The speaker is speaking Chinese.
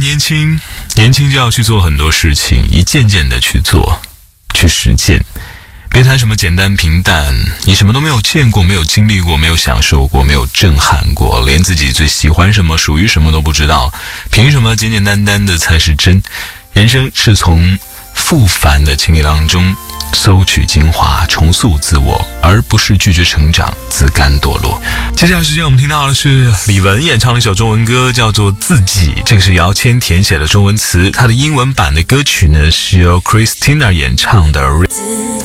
年轻，年轻就要去做很多事情，一件件的去做，去实践。别谈什么简单平淡，你什么都没有见过，没有经历过，没有享受过，没有震撼过，连自己最喜欢什么属于什么都不知道，凭什么简简单单的才是真？人生是从复繁的经历当中搜取精华，重塑自我，而不是拒绝成长，自甘堕落。接下来时间我们听到的是李玟演唱的一首中文歌，叫做《自己》，这个是姚谦填写的中文词，它的英文版的歌曲呢是由 Christina 演唱的。